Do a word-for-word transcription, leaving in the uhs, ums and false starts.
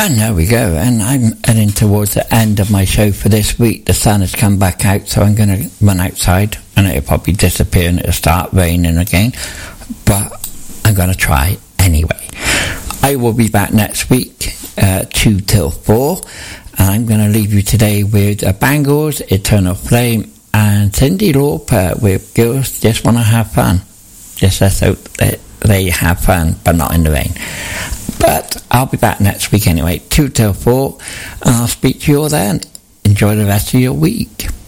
And there we go, and I'm heading towards the end of my show for this week. The sun has come back out, so I'm going to run outside, and it'll probably disappear and it'll start raining again, but I'm going to try anyway. I will be back next week, uh, two till four, and I'm going to leave you today with uh, Bangles, Eternal Flame, and Cyndi Lauper with Girls Just Want to Have Fun. Just let's hope that they have fun, but not in the rain. But I'll be back next week anyway, two till four, and I'll speak to you all then. Enjoy the rest of your week.